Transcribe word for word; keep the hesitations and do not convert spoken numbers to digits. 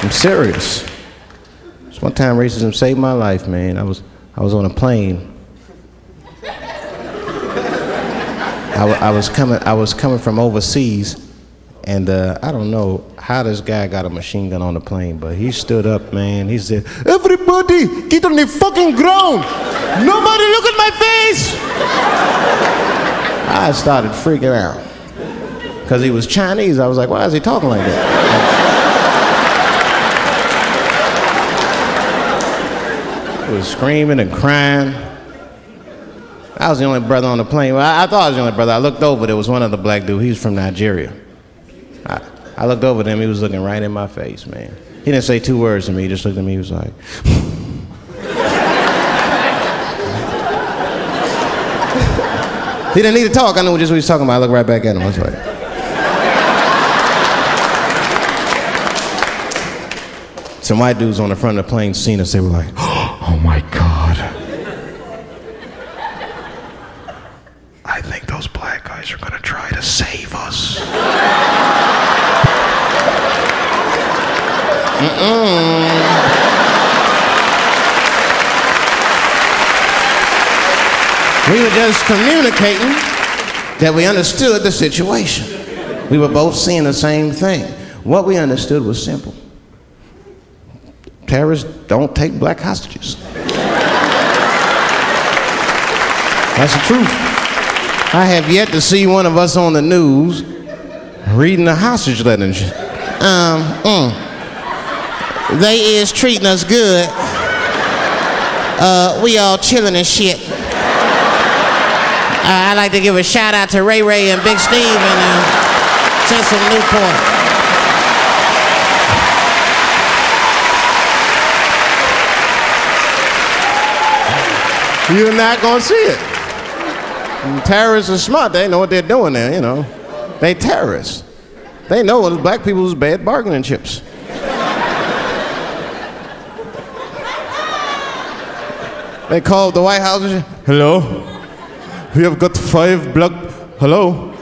I'm serious. This one time racism saved my life, man. I was I was on a plane. I, w- I was coming I was coming from overseas, and uh, I don't know how this guy got a machine gun on the plane, but he stood up, man. He said, "Everybody, get on the fucking ground! Nobody look at my face!" I started freaking out. Because he was Chinese. I was like, why is he talking like that? He was screaming and crying. I was the only brother on the plane. Well, I, I thought I was the only brother. I looked over, there was one other black dude. He was from Nigeria. I, I looked over at him, he was looking right in my face, man. He didn't say two words to me, he just looked at me, he was like, he didn't need to talk, I knew just what he was talking about. I looked right back at him, I was like. Some white dudes on the front of the plane seen us, they were like, oh my God. I think those black guys are gonna try to save us. Mm-mm. We were just communicating that we understood the situation. We were both seeing the same thing. What we understood was simple. Terrorists don't take black hostages. That's the truth. I have yet to see one of us on the news reading the hostage letter and shit. Um, mm. They is treating us good. Uh, we all chilling and shit. Uh, I'd like to give a shout out to Ray Ray and Big Steve and uh, send some Newport. You're not gonna see it. And terrorists are smart. They know what they're doing there, you know. They terrorists. They know it's black people's bad bargaining chips. They called the White House and said, hello? We have got five black, hello?